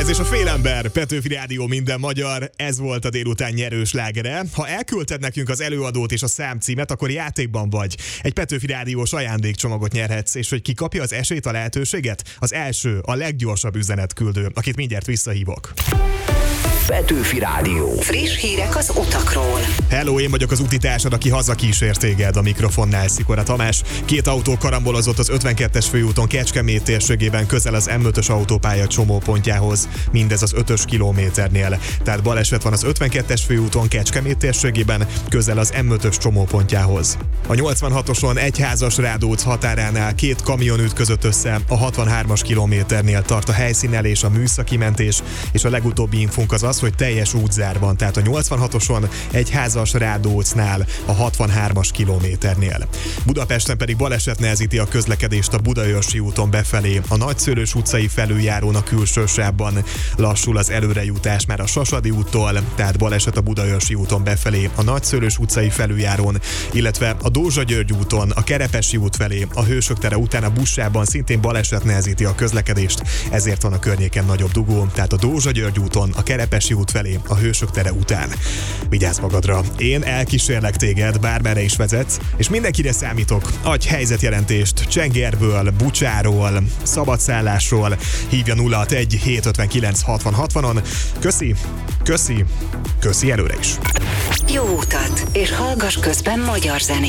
Ez is a Félember, Petőfi Rádió minden magyar, ez volt a délután nyerő slágere. Ha elküldted nekünk az előadót és a számcímet, akkor játékban vagy. Egy Petőfi Rádiós ajándékcsomagot nyerhetsz, és hogy ki kapja az esélyt, a lehetőséget? Az első, a leggyorsabb üzenetküldő, akit mindjárt visszahívok. Petőfi Rádió. Friss hírek az utakról. Hello, én vagyok az utitársad, aki hazakísért téged, a mikrofonnál Szikora Tamás. Két autó karambolozott az 52-es főúton Kecskemét térségében közel az M5-ös autópálya csomópontjához. Mindez az 5-ös kilométernél. Tehát baleset van az 52-es főúton Kecskemét térségében közel az M5-ös csomópontjához. A 86-oson Egyházas-Rádóc határánál két kamion ütközött össze, a 63-as kilométernél tart a helyszínelés, a műszaki mentés, és a legutóbbi infónk az, hogy teljes útzár van, tehát a 86-oson Egyházas-Rádócnál a 63-as kilométernél. Budapesten pedig baleset nehezíti a közlekedést a Budaörsi úton befelé. A Nagyszőlős utcai felüljárón a külső sávban lassul az előrejutás már a Sasadi úttól, tehát baleset a Budaörsi úton befelé, a Nagyszőlős utcai felüljárón, illetve a Dózsa-György úton, a Kerepesi út felé, a Hősök tere után a buszsávban szintén baleset nehezíti a közlekedést, ezért van a környéken nagyobb dugó, tehát a Dózsa-György úton, a Kerepesi út felé, a Hősök tere után. Vigyázz magadra, én elkísérlek téged, bármerre is vezetsz, és mindenkire számítok. Adj helyzetjelentést Csengerből, Bucsáról, szabadszállásról, hívja 061 759 60 60-on. Köszi előre is. Jó utat, és hallgass közben magyar zenét.